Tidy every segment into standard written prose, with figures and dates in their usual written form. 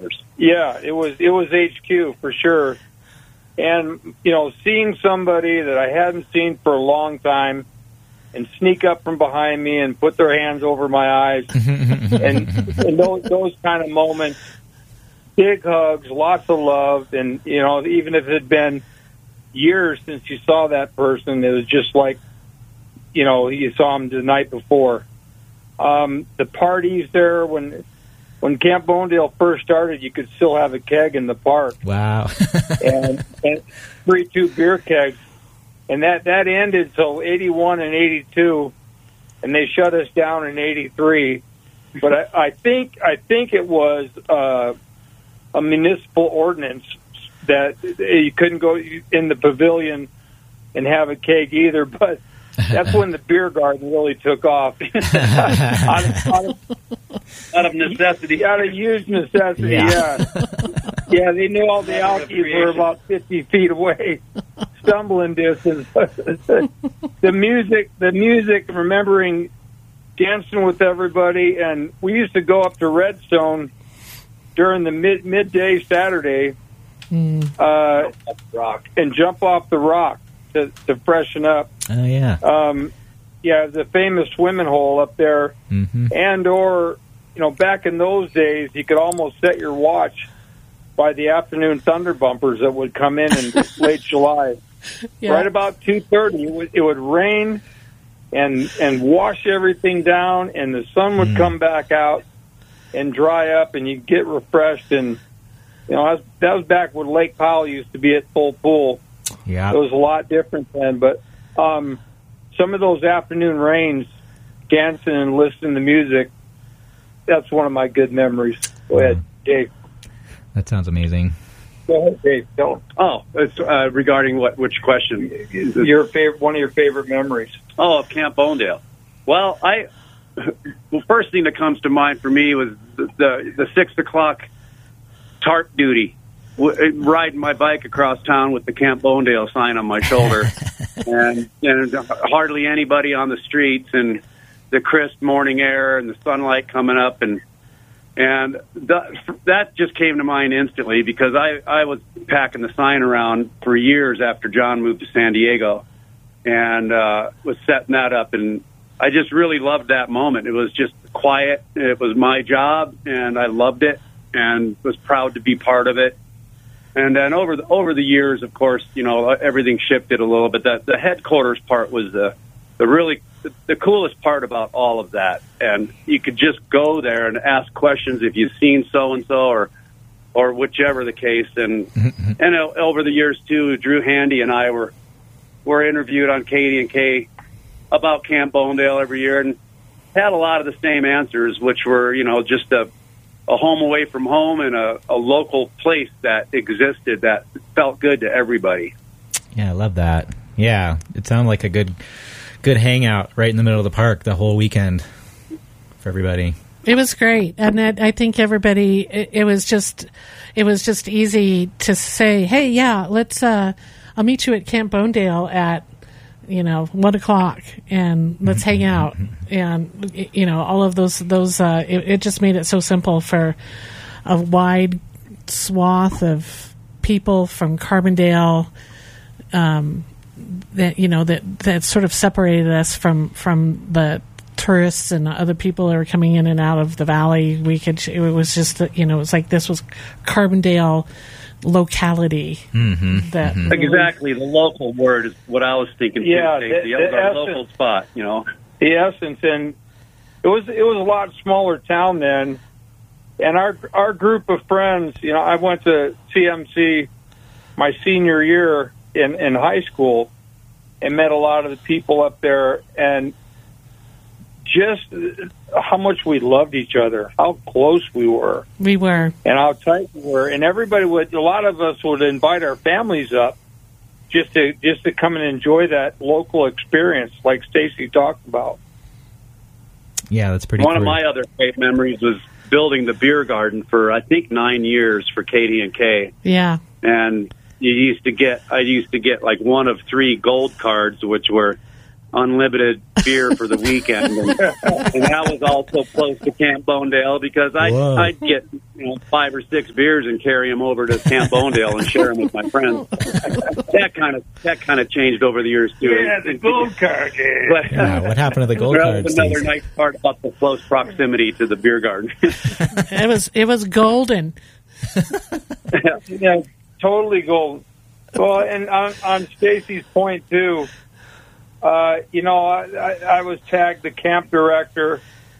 Yeah, it was HQ for sure. And, seeing somebody that I hadn't seen for a long time and sneak up from behind me and put their hands over my eyes and those kind of moments, big hugs, lots of love. And, even if it had been years since you saw that person, it was just like, you saw him the night before. The parties there, when Camp Bonedale first started, you could still have a keg in the park. Wow. and 3-2 beer kegs. And that ended till 81 and 82, and they shut us down in 83. But I think it was a municipal ordinance that you couldn't go in the pavilion and have a keg either. But that's when the beer garden really took off. Out of necessity. Out of huge necessity, yeah. Yeah, they knew all the Alkies were about 50 feet away, stumbling distance. The music, remembering dancing with everybody, and we used to go up to Redstone during the midday Saturday rock and jump off the rock to freshen up. Oh, yeah. The famous swimming hole up there. Mm-hmm. And or, back in those days, you could almost set your watch by the afternoon thunder bumpers that would come in late July. Yeah. Right about 2:30, it would rain and wash everything down, and the sun would come back out and dry up, and you'd get refreshed. And, that was back when Lake Powell used to be at full pool. Yeah. It was a lot different then, but some of those afternoon rains, dancing and listening to music, that's one of my good memories. Go ahead, Dave. That sounds amazing. Go ahead, Dave. Tell them. Oh, it's regarding which question? One of your favorite memories. Oh, of Camp Bonedale. Well, first thing that comes to mind for me was the 6 o'clock tarp duty. Riding my bike across town with the Camp Bonedale sign on my shoulder, and hardly anybody on the streets, and the crisp morning air and the sunlight coming up, and that just came to mind instantly because I was packing the sign around for years after John moved to San Diego, and was setting that up, and I just really loved that moment. It was just quiet. It was my job, and I loved it, and was proud to be part of it. And then over the years, of course, everything shifted a little bit. The headquarters part was the coolest part about all of that. And you could just go there and ask questions if you've seen so-and-so or whichever the case. And over the years, too, Drew Handy and I were interviewed on KD&K about Camp Bonedale every year and had a lot of the same answers, which were, just a home away from home and a local place that existed that felt good to everybody. Yeah, I love that. Yeah, it sounded like a good hangout right in the middle of the park the whole weekend for everybody. It was great, and I think everybody. It was just easy to say, "Hey, yeah, let's. I'll meet you at Camp Bonedale at 1:00, and let's hang out." And all of those. It just made it so simple for a wide swath of people from Carbondale. That sort of separated us from the tourists and other people that were coming in and out of the valley. It was just it was like this was Carbondale locality. Mm-hmm. That mm-hmm. Exactly, the local word is what I was thinking. Yeah, it was our local spot. The essence, and it was a lot smaller town then. And our group of friends, I went to CMC my senior year in high school and met a lot of the people up there, and just how much we loved each other, how close we were. We were. And how tight we were. And everybody a lot of us would invite our families up just to come and enjoy that local experience like Stacy talked about. Yeah, that's pretty One cool. of my other great memories was building the beer garden for, I think, 9 years for KD&K. Yeah. And I used to get like one of 3 gold cards, which were unlimited beer for the weekend, and that was also close to Camp Bonedale because I'd get 5 or 6 beers and carry them over to Camp Bonedale and share them with my friends. that kind of changed over the years too. Yeah, the gold card. Yeah, what happened to the gold That cards? was another nice part about the close proximity to the beer garden. It was golden. Yeah, totally golden. Well, and on Stacy's point too, I was tagged the camp director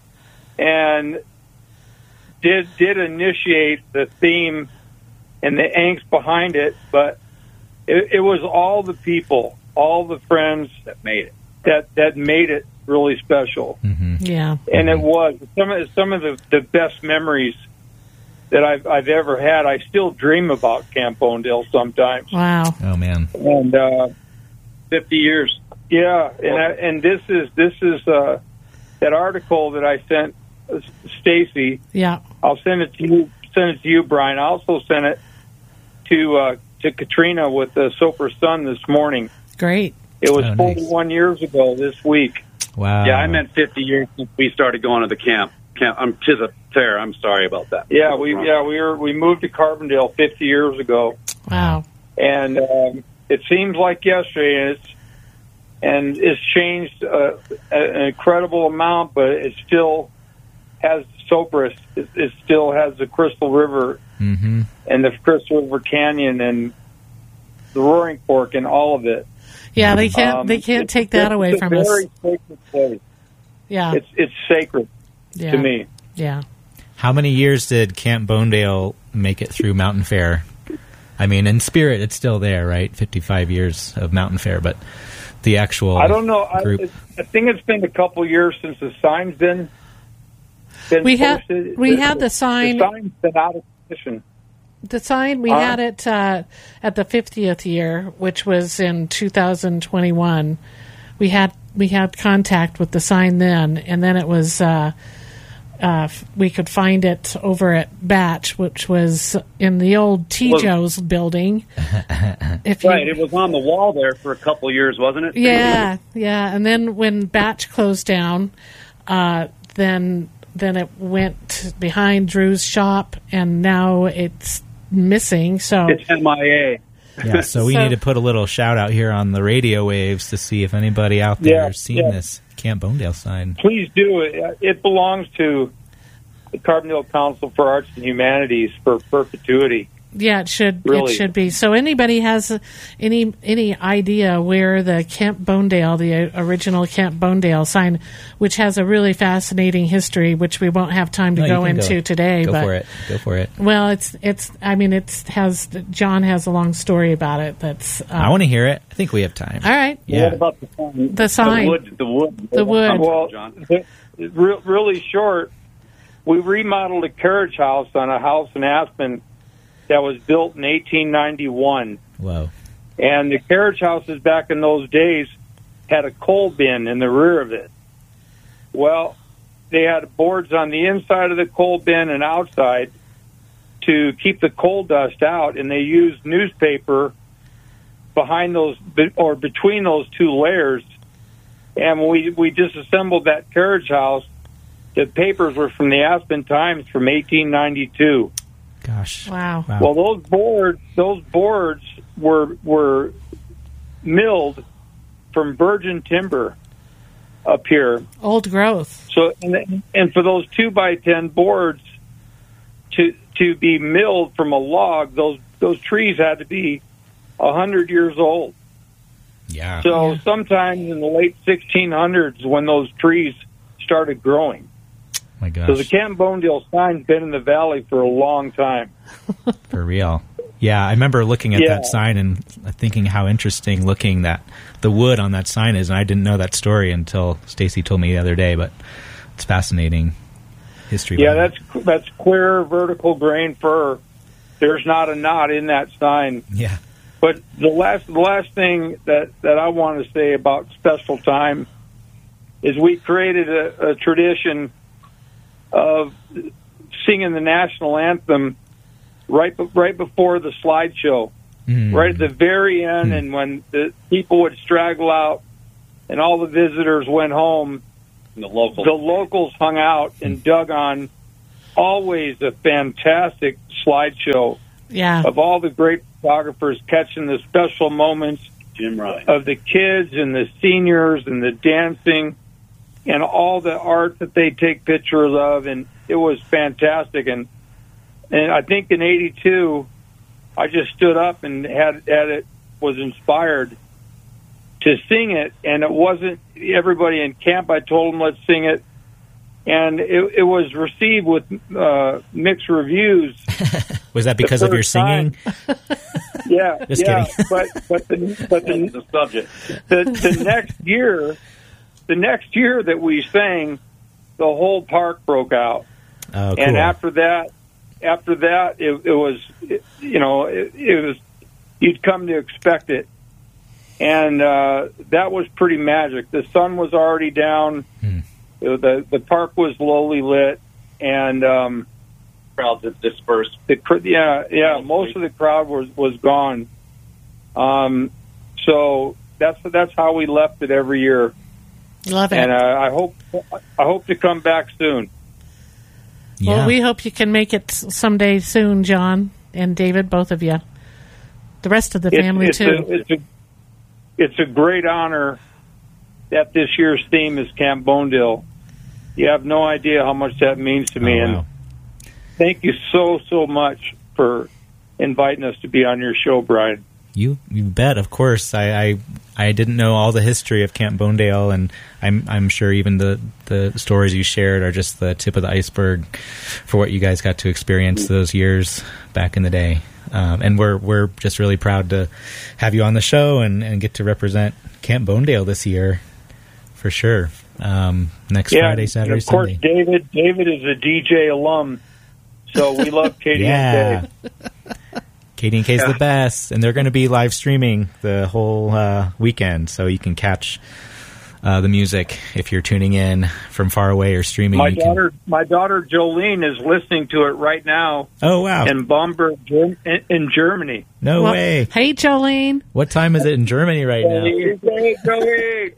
and did initiate the theme and the angst behind it, but it was all the people, all the friends that made it really special. Mm-hmm. Yeah. And it was some of the best memories that I've ever had. I still dream about Camp Bonedale sometimes. Wow. Oh man. And 50 years. Yeah, and this is that article that I sent Stacy. Yeah. I'll send it to you, Brian. I also sent it to Katrina with the Soper Sun this morning. Great. It was nice. 41 years ago this week. Wow. Yeah, I meant 50 years since we started going to the camp. Tis a tear. I'm sorry about that. Yeah, we moved to Carbondale 50 years ago, Wow. and it seems like yesterday. It's changed an incredible amount, but it still has Sopris. It still has the Crystal River Mm-hmm. and the Crystal River Canyon and the Roaring Fork and all of it. Yeah, they can't take that away from us. It's a very sacred place. Yeah. It's sacred to me. Yeah. How many years did Camp Bonedale make it through Mountain Fair? I mean, in spirit, it's still there, right? 55 years of Mountain Fair, but the actual I don't know. group. I think it's been a couple years since the sign's been We had posted. the sign. The sign's been out of commission. The sign, we had it at the 50th year, which was in 2021. We had contact with the sign then, and then it was we could find it over at Batch, which was in the old T. Joe's building. It was on the wall there for a couple of years, wasn't it? Yeah, and then when Batch closed down, then it went behind Drew's shop, and now it's missing. So It's MIA. Yeah, so we need to put a little shout out here on the radio waves to see if anybody out there has seen this Camp Bonedale sign. Please do it. It belongs to the Carbondale Council for Arts and Humanities for perpetuity. yeah, it should Really. It should be. So anybody has any idea where the Camp Bonedale, the original Camp Bonedale sign, which has a really fascinating history, which we won't have time to No, you go can into today. Go but for it. Well, John has a long story about it. That's I want to hear it. I think we have time. all right. Yeah. What about the sign? The sign. The wood. The wood. Well, John. really short, we remodeled a carriage house on a house in Aspen that was built in 1891. Whoa. And the carriage houses back in those days had a coal bin in the rear of it. Well, they had boards on the inside of the coal bin and outside to keep the coal dust out, and they used newspaper behind those or between those two layers. And when we disassembled that carriage house, the papers were from the Aspen Times from 1892. Gosh. Wow. Well, those boards were milled from virgin timber up here. Old growth. So, and for those 2x10 boards to be milled from a log, those trees had to be 100 years old. Yeah. So sometimes in the late 1600s when those trees started growing. My gosh. So the Camp Bonedale sign's been in the valley for a long time. For real. Yeah, I remember looking at that sign and thinking how interesting looking that the wood on that sign is, and I didn't know that story until Stacy told me the other day, but it's fascinating history. Yeah, that's clear vertical grain fir. There's not a knot in that sign. Yeah. But the last thing that I want to say about Special Time is we created a tradition of singing the national anthem right before the slideshow, right at the very end, and when the people would straggle out and all the visitors went home. And the locals hung out and dug on always a fantastic slideshow of all the great photographers catching the special moments Jim Ryan. of the kids and the seniors and the dancing and all the art that they take pictures of, and it was fantastic. And I think in '82, I just stood up and was inspired to sing it, and it wasn't everybody in camp. I told them, let's sing it, and it was received with mixed reviews. Was that because of your singing? Yeah, Just yeah. kidding. But the subject. The next year that we sang, the whole park broke out. Oh, cool. And after that, it was you'd come to expect it, and that was pretty magic. The sun was already down. The park was lowly lit, and Crowds have dispersed. Most of the crowd was gone. So that's how we left it every year. Love it. And I hope to come back soon. Yeah. Well, we hope you can make it someday soon, John and David, both of you. The rest of the family, too. It's a great honor that this year's theme is Camp Bonedale. You have no idea how much that means to me. Wow. And thank you so much for inviting us to be on your show, Brian. You bet, of course. I didn't know all the history of Camp Bonedale, and I'm sure even the stories you shared are just the tip of the iceberg for what you guys got to experience those years back in the day. And we're just really proud to have you on the show and get to represent Camp Bonedale this year, for sure. Next Friday, Saturday, of course, Sunday. David is a DJ alum, so we love Katie and Kay. Katie and Kay's the best, and they're going to be live streaming the whole weekend, so you can catch the music if you're tuning in from far away or streaming. My daughter Jolene is listening to it right now. Oh, wow. In Bamberg, in Germany. No way. Hey, Jolene. What time is it in Germany right now? Hey, Jolene.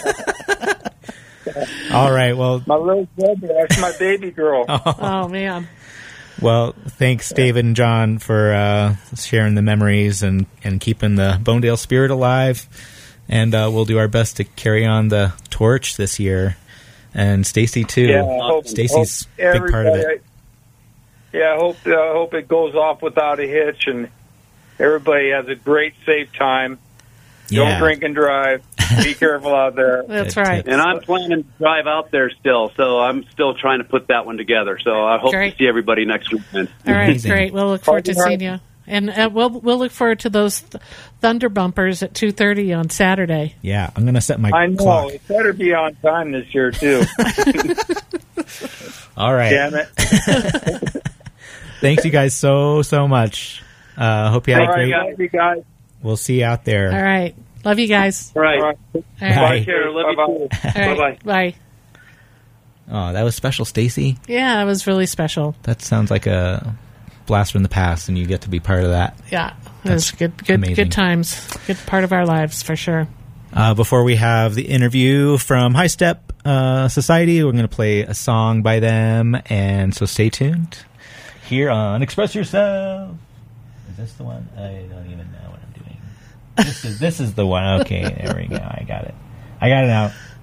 All right, well. My little brother, that's my baby girl. Oh, man. Well, thanks, David and John, for sharing the memories and keeping the Bonedale spirit alive. And we'll do our best to carry on the torch this year. And Stacy, too. Yeah, Stacy's a big part of it. I hope it goes off without a hitch and everybody has a great, safe time. Don't drink and drive. Be careful out there. That's right. And I'm planning to drive out there still, so I'm still trying to put that one together. So I hope to see everybody next weekend. All right, Amazing. great. We'll look forward to seeing you. And we'll look forward to those Thunder Bumpers at 2:30 on Saturday. Yeah, I'm going to set my I know. clock. It better be on time this year, too. All right. Damn it. Thanks, you guys, so much. Hope you had a great... Love you guys. We'll see you out there. All right. Love you guys. All right. All right. Bye. Take care. Love you too. All right. Bye-bye. Bye. Oh, that was special, Stacy. Yeah, it was really special. That sounds like a blast from the past, and you get to be part of that. Yeah, it was good times. Good part of our lives, for sure. Before we have the interview from High Step Society, we're going to play a song by them, and so stay tuned here on Express Yourself. Is this the one? I don't even know what I'm doing. This is the one. Okay, there we go. I got it now.